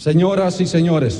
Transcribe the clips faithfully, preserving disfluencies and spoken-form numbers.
Señoras y señores,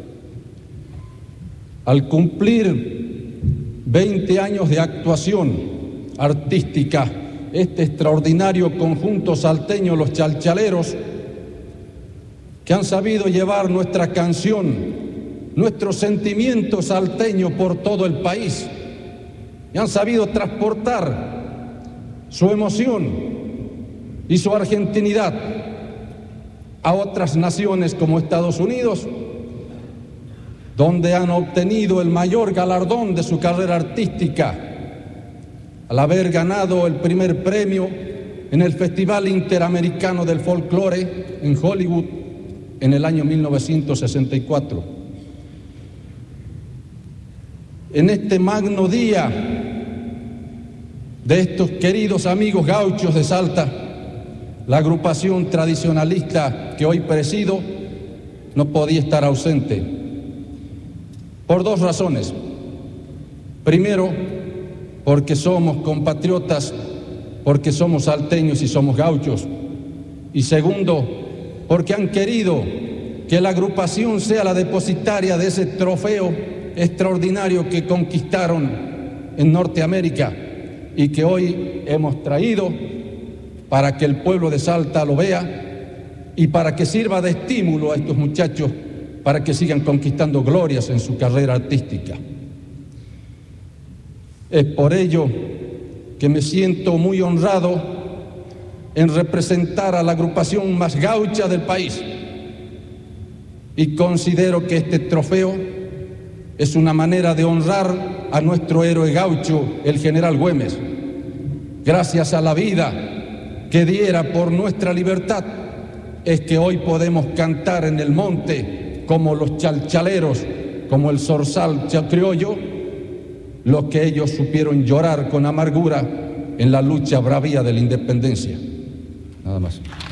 al cumplir veinte años de actuación artística, este extraordinario conjunto salteño, los Chalchaleros, que han sabido llevar nuestra canción, nuestro sentimiento salteño por todo el país, y han sabido transportar su emoción y su argentinidad a otras naciones como Estados Unidos, donde han obtenido el mayor galardón de su carrera artística, al haber ganado el primer premio en el Festival Interamericano del Folclore en Hollywood en el año mil novecientos sesenta y cuatro. En este magno día de estos queridos amigos gauchos de Salta, la agrupación tradicionalista que hoy presido no podía estar ausente, por dos razones. Primero, porque somos compatriotas, porque somos salteños y somos gauchos. Y segundo, porque han querido que la agrupación sea la depositaria de ese trofeo extraordinario que conquistaron en Norteamérica y que hoy hemos traído para que el pueblo de Salta lo vea y para que sirva de estímulo a estos muchachos para que sigan conquistando glorias en su carrera artística. Es por ello que me siento muy honrado en representar a la agrupación más gaucha del país y considero que este trofeo es una manera de honrar a nuestro héroe gaucho, el general Güemes. Gracias a la vida que diera por nuestra libertad es que hoy podemos cantar en el monte como los chalchaleros, como el zorzal criollo, lo que ellos supieron llorar con amargura en la lucha bravía de la independencia. Nada más.